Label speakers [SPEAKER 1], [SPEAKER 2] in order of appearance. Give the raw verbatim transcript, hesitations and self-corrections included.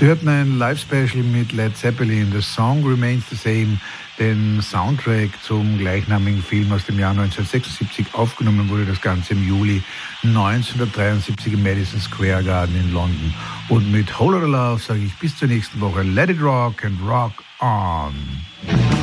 [SPEAKER 1] Sie hörten ein Live-Special mit Led Zeppelin, The Song Remains the Same, den Soundtrack zum gleichnamigen Film aus dem Jahr neunzehnhundertsechsundsiebzig. Aufgenommen wurde das Ganze im Juli neunzehnhundertdreiundsiebzig im Madison Square Garden in London. Und mit Whole Lotta Love sage ich bis zur nächsten Woche. Let it rock and rock on.